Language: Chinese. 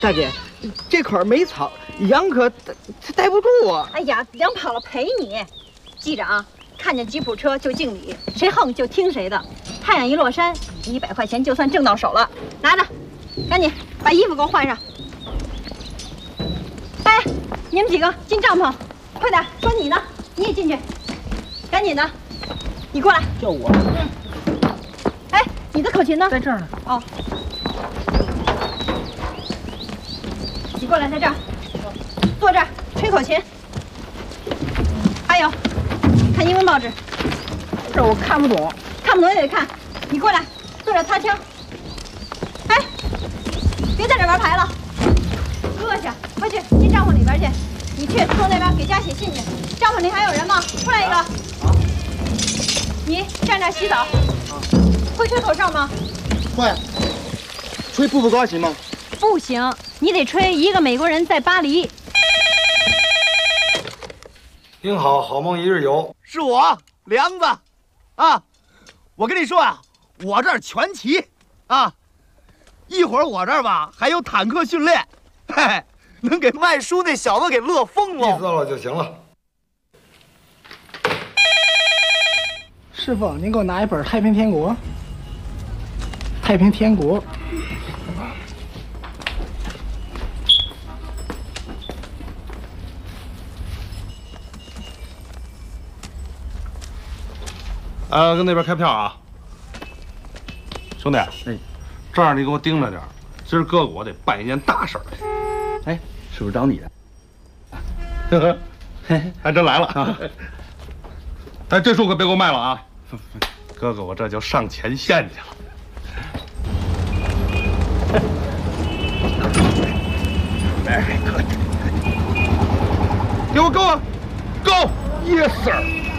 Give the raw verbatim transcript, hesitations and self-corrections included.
大姐，这块没草，羊可它待不住啊！ 哎呀，羊跑了赔你。记着啊，看见吉普车就敬礼，谁横就听谁的。太阳一落山，一百块钱就算挣到手了。拿着，赶紧把衣服给我换上。哎，你们几个进帐篷，快点！说你呢，你也进去，赶紧的。你过来。 叫我。 嗯。哎，你的口琴呢？ 在这儿呢。 哦。你过来，在这儿，坐这儿吹口琴。还有，看英文报纸。 这我看不懂， 看不懂也得看。你过来，坐这儿擦枪。哎，别在这玩牌了，搁下，快去进帐篷里边去。你去坐那边给家写信去。帐篷里还有人吗？出来一个。 好。 你站这儿洗澡。会吹口哨吗？ 会。吹步步高行吗？ 不行，你得吹一个美国人在巴黎。 听好，好梦一日游。 是我梁子，啊，我跟你说啊，我这儿全齐啊。一会儿我这儿吧还有坦克训练，嘿嘿，能给卖书那小子给乐疯了。 意思了就行了。 师傅，您给我拿一本《太平天国》。太平天国。 呃，跟那边开票啊，兄弟，哎，这样你给我盯着点，今儿哥哥我得办一件大事儿。 哎，是不是找你的？ 呵呵，还真来了啊！哎，这书可别给我卖了啊！哥哥，我这就上前线去了。Very good，给我 go 啊 ，go，yes sir。